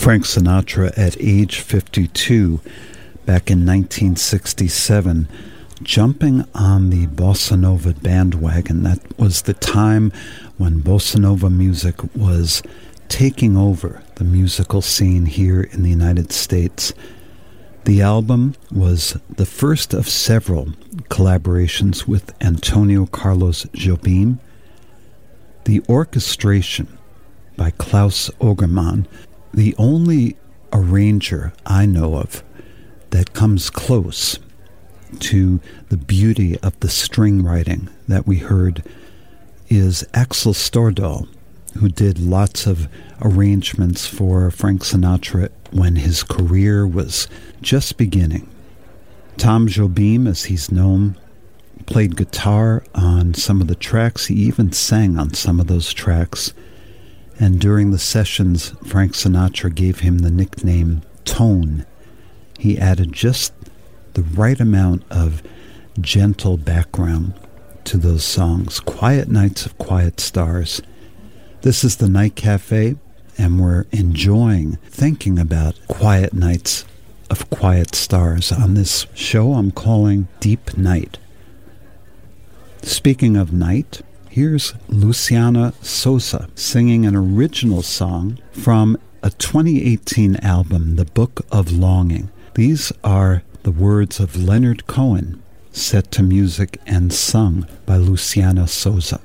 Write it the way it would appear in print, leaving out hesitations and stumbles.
Frank Sinatra at age 52 back in 1967, jumping on the bossa nova bandwagon. That was the time when bossa nova music was taking over the musical scene here in the United States. The album was the first of several collaborations with Antonio Carlos Jobim. The orchestration by Klaus Ogerman, the only arranger I know of that comes close to the beauty of the string writing that we heard, is Axel Stordahl, who did lots of arrangements for Frank Sinatra when his career was just beginning. Tom Jobim, as he's known, played guitar on some of the tracks. He even sang on some of those tracks. And during the sessions, Frank Sinatra gave him the nickname Tone. He added just the right amount of gentle background to those songs. Quiet Nights of Quiet Stars. This is the Night Cafe, and we're enjoying thinking about quiet nights of quiet stars on this show I'm calling Deep Night. Speaking of night, here's Luciana Sosa singing an original song from a 2018 album, The Book of Longing. These are the words of Leonard Cohen, set to music and sung by Luciana Sosa.